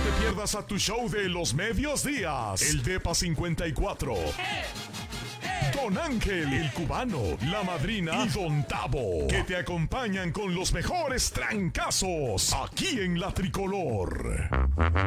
te pierdas a tu show de los medios días. El Depa 54. Don Ángel, el cubano, la madrina y Don Tavo, que te acompañan con los mejores trancazos aquí en La Tricolor.